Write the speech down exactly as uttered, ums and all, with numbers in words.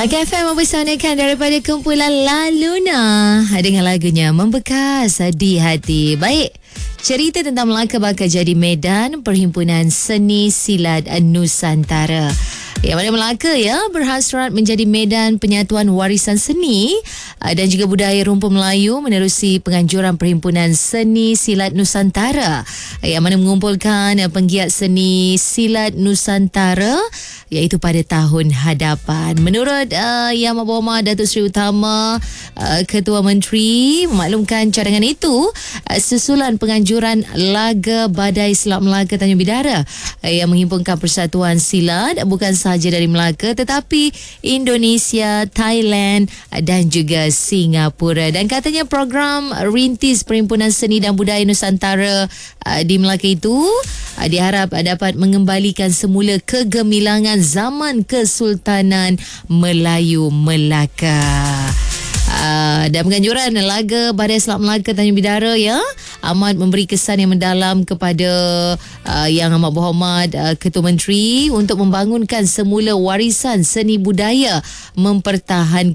Melaka F M mempersanakan daripada kumpulan La Luna dengan lagunya Membekas di Hati. Baik, cerita tentang Melaka bakal jadi medan Perhimpunan Seni Silat Nusantara. Yang mana Melaka ya berhasrat menjadi medan penyatuan warisan seni dan juga budaya rumpun Melayu menerusi penganjuran Perhimpunan Seni Silat Nusantara yang mana mengumpulkan penggiat seni silat Nusantara iaitu pada tahun hadapan. Menurut uh, Yang Berhormat Datuk Seri Utama uh, Ketua Menteri memaklumkan cadangan itu uh, susulan penganjuran Laga Badai Selat Melaka Tanjung Bidara uh, yang menghimpunkan persatuan silat bukan sahaja dari Melaka tetapi Indonesia, Thailand uh, dan juga Singapura. Dan katanya program rintis Perhimpunan Seni dan Budaya Nusantara uh, di Melaka itu uh, diharap uh, dapat mengembalikan semula kegemilangan zaman Kesultanan Melayu Melaka. Uh, dan penganjuran Laga Badai Selat Melaka Tanjung Bidara ya amat memberi kesan yang mendalam kepada uh, Yang Amat Berhormat uh, Ketua Menteri untuk membangunkan semula warisan seni budaya mempertahankan